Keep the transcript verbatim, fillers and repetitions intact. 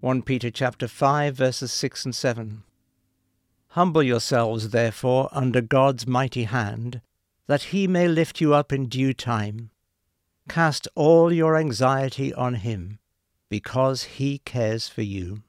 First Peter chapter five, verses six and seven. Humble yourselves, therefore, under God's mighty hand, that he may lift you up in due time. Cast all your anxiety on him, because he cares for you.